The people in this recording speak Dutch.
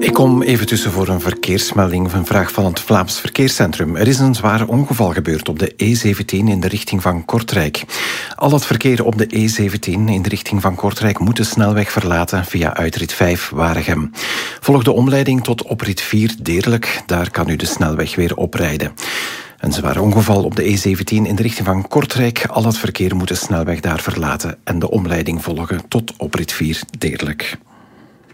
Ik kom even tussen voor een verkeersmelding of een vraag van het Vlaams Verkeerscentrum. Er is een zwaar ongeval gebeurd op de E17 in de richting van Kortrijk. Al het verkeer op de E17 in de richting van Kortrijk moet de snelweg verlaten via uitrit 5 Waregem. Volg de omleiding tot oprit 4 Deerlijk. Daar kan u de snelweg weer oprijden. Een zwaar ongeval op de E17 in de richting van Kortrijk. Al het verkeer moet de snelweg daar verlaten en de omleiding volgen tot oprit 4 Deerlijk.